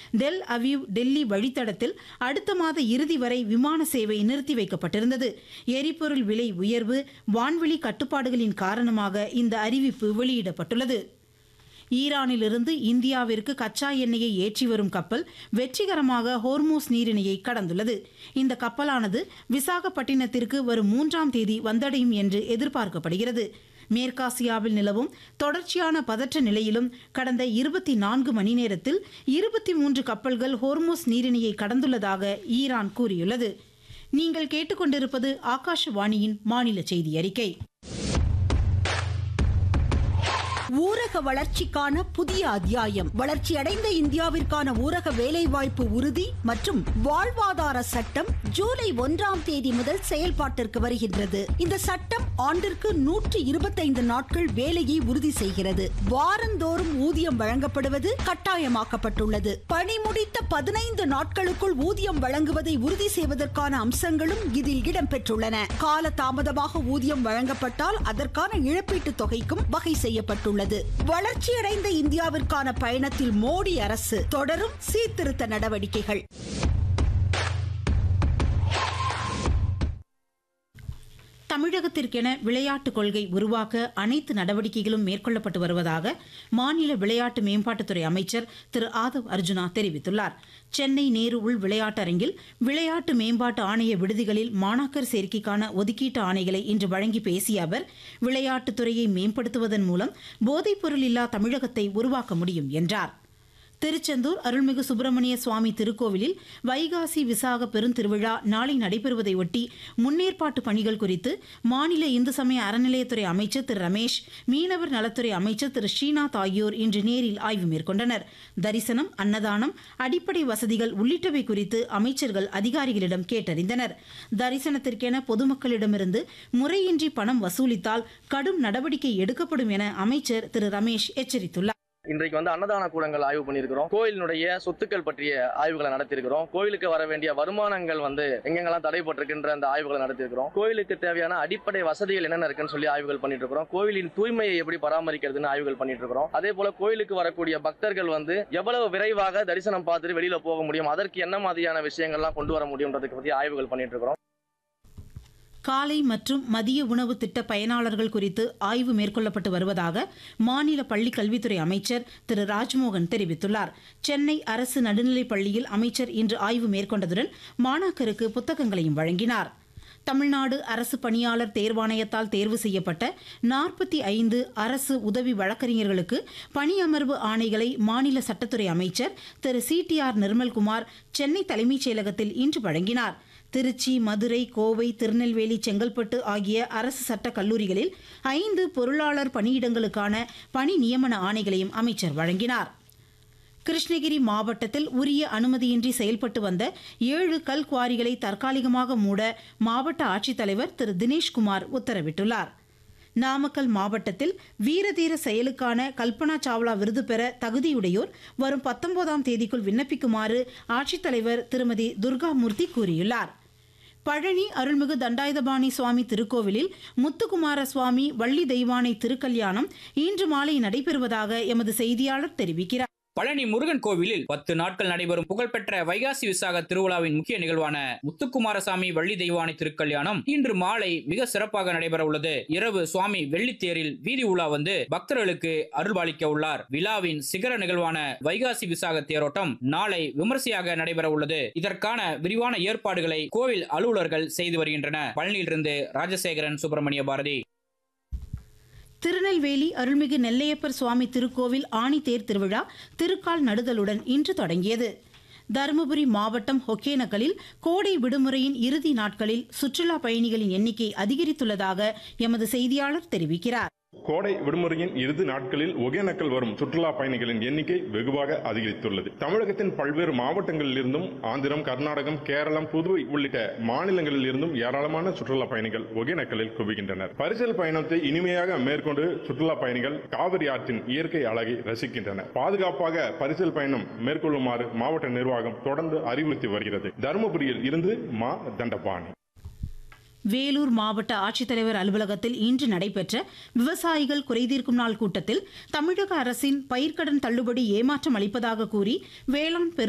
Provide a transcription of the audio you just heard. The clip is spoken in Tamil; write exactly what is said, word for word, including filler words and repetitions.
டெல் அவீவ் டெல்லி வழித்தடத்தில் அடுத்த மாத இறுதி வரை விமான சேவை நிறுத்தி வைக்கப்பட்டிருந்தது. எரிபொருள் விலை உயர்வு, வான்வெளி கட்டுப்பாடுகளின் காரணமாக இந்த அறிவிப்பு வெளியிடப்பட்டுள்ளது. ஈரானிலிருந்து இந்தியாவிற்கு கச்சா எண்ணெயை ஏற்றி வரும் கப்பல் வெற்றிகரமாக ஹோர்மூஸ் நீரிணையை கடந்துள்ளது. இந்த கப்பலானது விசாகப்பட்டினத்திற்கு வரும் மூன்றாம் தேதி வந்தடையும் என்று எதிர்பார்க்கப்படுகிறது. மேற்காசியாவில் நிலவும் தொடர்ச்சியான பதற்ற நிலையிலும் கடந்த இருபத்தி நான்கு மணி நேரத்தில் இருபத்தி மூன்று கப்பல்கள் ஹோர்மூஸ் நீரிணையை கடந்துள்ளதாக ஈரான் கூறியுள்ளது. நீங்கள் கேட்டுக்கொண்டிருப்பது ஆகாஷவாணியின் மாநில செய்தி அறிக்கை. ஊரக வளர்ச்சிக்கான புதிய அத்தியாயம். வளர்ச்சியடைந்த இந்தியாவிற்கான ஊரக வேலைவாய்ப்பு உறுதி மற்றும் வாழ்வாதார சட்டம் ஜூலை ஒன்றாம் தேதி முதல் செயல்பாட்டிற்கு வருகின்றது. இந்த சட்டம் ஆண்டிற்கு நூற்று இருபத்தைந்து நாட்கள் வேலையை உறுதி செய்கிறது. வாரந்தோறும் ஊதியம் வழங்கப்படுவது கட்டாயமாக்கப்பட்டுள்ளது. பணி முடித்த பதினைந்து நாட்களுக்குள் ஊதியம் வழங்குவதை உறுதி செய்வதற்கான அம்சங்களும் இதில் இடம்பெற்றுள்ளன. கால தாமதமாக ஊதியம் வழங்கப்பட்டால் அதற்கான இழப்பீட்டுத் தொகைக்கும் வகை செய்யப்பட்டுள்ளது. வளர்ச்சியடைந்த இந்தியாவிற்கான பயணத்தில் மோடி அரசு தொடரும் சீர்திருத்த நடவடிக்கைகள். தமிழகத்திற்கென விளையாட்டுக் கொள்கை உருவாக்க அனைத்து நடவடிக்கைகளும் மேற்கொள்ளப்பட்டு வருவதாக மாநில விளையாட்டு மேம்பாட்டுத்துறை அமைச்சர் திரு ஆதவ் அர்ஜுனா தெரிவித்துள்ளார். சென்னை நேரு உள் விளையாட்டரங்கில் விளையாட்டு மேம்பாட்டு ஆணைய விடுதிகளில் மாணாக்கர் சேர்க்கைக்கான ஒதுக்கீட்டு ஆணைகளை இன்று வழங்கி பேசிய அவர், விளையாட்டுத்துறையை மேம்படுத்துவதன் மூலம் போதைப்பொருள் இல்லா தமிழகத்தை உருவாக்க முடியும் என்றார். திருச்செந்தூர் அருள்மிகு சுப்பிரமணிய சுவாமி திருக்கோவிலில் வைகாசி விசாக பெருந்திருவிழா நாளை நடைபெறுவதை ஒட்டி முன்னேற்பாட்டு பணிகள் குறித்து மாநில இந்து சமய அறநிலையத்துறை அமைச்சர் திரு ரமேஷ், மீனவர் நலத்துறை அமைச்சர் திரு ஸ்ரீநாத் ஆகியோர் இன்று நேரில் ஆய்வு மேற்கொண்டனர். தரிசனம், அன்னதானம், அடிப்படை வசதிகள் உள்ளிட்டவை குறித்து அமைச்சர்கள் அதிகாரிகளிடம் கேட்டறிந்தனர். தரிசனத்திற்கென பொதுமக்களிடமிருந்து முறையின்றி பணம் வசூலித்தால் கடும் நடவடிக்கை எடுக்கப்படும் என அமைச்சர் திரு ரமேஷ் எச்சரித்துள்ளார். இன்றைக்கு வந்து அன்னதான கூடங்கள் ஆய்வு பண்ணியிருக்கிறோம். கோயிலினுடைய சொத்துக்கள் பற்றிய ஆய்வுகளை நடத்தியிருக்கிறோம். கோயிலுக்கு வர வேண்டிய வருமானங்கள் வந்து எங்கெங்கெல்லாம் தடைப்பட்டிருக்கின்ற அந்த ஆய்வுகளை நடத்தியிருக்கிறோம். கோயிலுக்கு தேவையான அடிப்படை வசதிகள் என்னென்ன இருக்குன்னு சொல்லி ஆய்வுகள் பண்ணிட்டு இருக்கிறோம். கோயிலின் தூய்மையை எப்படி பராமரிக்கிறதுன்னு ஆய்வுகள் பண்ணிட்டு இருக்கிறோம். அதே போல கோயிலுக்கு வரக்கூடிய பக்தர்கள் வந்து எவ்வளவு விரைவாக தரிசனம் பார்த்துட்டு வெளியில போக முடியும், அதற்கு என்ன மாதிரியான விஷயங்கள்லாம் கொண்டு வர முடியும்ன்றதுக்கு பற்றி ஆய்வுகள் பண்ணிட்டு இருக்கிறோம். காலை மற்றும் மதிய உணவு திட்ட பயனாளர்கள் குறித்து ஆய்வு மேற்கொள்ளப்பட்டு வருவதாக மாநில பள்ளிக் கல்வித்துறை அமைச்சர் திரு ராஜ்மோகன் தெரிவித்துள்ளார். சென்னை அரசு நடுநிலைப் பள்ளியில் அமைச்சர் இன்று ஆய்வு மேற்கொண்டதுடன் மாணாக்கருக்கு புத்தகங்களையும் வழங்கினார். தமிழ்நாடு அரசு பணியாளர் தேர்வாணையத்தால் தேர்வு செய்யப்பட்ட நாற்பத்தி ஐந்து அரசு உதவி வழக்கறிஞர்களுக்கு பணியமர்வு ஆணைகளை மாநில சட்டத்துறை அமைச்சர் திரு C D R Nirmalkumar Chennai தலைமைச் செயலகத்தில் இன்று வழங்கினார். திருச்சி, மதுரை, கோவை, திருநெல்வேலி, செங்கல்பட்டு ஆகிய அரசு சட்டக் கல்லூரிகளில் ஐந்து பொருளாளர் பணியிடங்களுக்கான பணி நியமன ஆணைகளையும் அமைச்சர் வழங்கினார். கிருஷ்ணகிரி மாவட்டத்தில் உரிய அனுமதியின்றி செயல்பட்டு வந்த ஏழு கல் குவாரிகளை தற்காலிகமாக மூட மாவட்ட ஆட்சித்தலைவர் திரு தினேஷ்குமார் உத்தரவிட்டுள்ளார். நாமக்கல் மாவட்டத்தில் வீரதீர செயலுக்கான கல்பனா சாவ்லா விருது பெற தகுதியுடையோர் வரும் பத்தொன்பதாம் தேதிக்குள் விண்ணப்பிக்குமாறு ஆட்சித்தலைவர் திருமதி துர்காமூர்த்தி கூறியுள்ளார். பழனி அருள்மிகு தண்டாயுதபாணி சுவாமி திருக்கோவிலில் முத்துக்குமார சுவாமி வள்ளி தெய்வானை திருக்கல்யாணம் இன்று மாலை நடைபெறுவதாக எமது செய்தியாளர் தெரிவிக்கிறார். பழனி முருகன் கோவிலில் பத்து நாட்கள் நடைபெறும் புகழ்பெற்ற வைகாசி விசாக திருவிழாவின் முக்கிய நிகழ்வான முத்துக்குமாரசாமி வள்ளி தெய்வானை திருக்கல்யாணம் இன்று மாலை மிக சிறப்பாக நடைபெற உள்ளது. இரவு சுவாமி வெள்ளித்தேரில் வீதி உலா வந்து பக்தர்களுக்கு அருள்பாலிக்க உள்ளார். விழாவின் சிகர நிகழ்வான வைகாசி விசாக தேரோட்டம் நாளை விமர்சையாக நடைபெற உள்ளது. இதற்கான விரிவான ஏற்பாடுகளை கோவில் அலுவலர்கள் செய்து வருகின்றனர். பழனியிலிருந்து ராஜசேகரன், சுப்பிரமணிய பாரதி. திருநெல்வேலி அருள்மிகு நெல்லையப்பர் சுவாமி திருக்கோவில் ஆணி தேர் திருவிழா திருக்கால் நடுதலுடன் இன்று தொடங்கியது. தருமபுரி மாவட்டம் ஒகேனக்கலில் கோடை விடுமுறையின் இறுதி நாட்களில் சுற்றுலா பயணிகளின் எண்ணிக்கை அதிகரித்துள்ளதாக எமது செய்தியாளர் தெரிவிக்கிறார். கோடை விடுமுறையின் இறுதி நாட்களில் ஒகேனக்கல் வரும் சுற்றுலா பயணிகளின் எண்ணிக்கை வெகுவாக அதிகரித்துள்ளது. தமிழகத்தின் பல்வேறு மாவட்டங்களில் இருந்தும் ஆந்திரம், கர்நாடகம், கேரளம், புதுவை உள்ளிட்ட மாநிலங்களில் இருந்தும் ஏராளமான சுற்றுலா பயணிகள் ஒகேனக்கலில் குவிகின்றனர். பரிசல் பயணத்தை இனிமையாக மேற்கொண்டு சுற்றுலா பயணிகள் காவிரி ஆற்றின் இயற்கை அழகை ரசிக்கின்றனர். பாதுகாப்பாக பரிசல் பயணம் மேற்கொள்ளுமாறு மாவட்ட நிர்வாகம் தொடர்ந்து அறிவுறுத்தி வருகிறது. தருமபுரியில் இருந்து மா தண்டபாணி. வேலூர் மாவட்ட ஆட்சித்தலைவர் அலுவலகத்தில் இன்று நடைபெற்ற விவசாயிகள் குறைதீர்க்கும் நாள் கூட்டத்தில் தமிழக அரசின் பயிர்க்கடன் தள்ளுபடி ஏமாற்றம் அளிப்பதாக கூறி வேளாண்